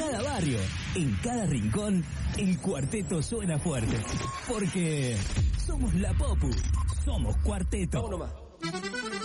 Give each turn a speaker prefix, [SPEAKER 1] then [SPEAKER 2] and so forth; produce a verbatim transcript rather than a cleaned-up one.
[SPEAKER 1] cada barrio, en cada rincón, el cuarteto suena fuerte. Porque somos la Popu, somos Cuarteto.
[SPEAKER 2] Vamos nomás.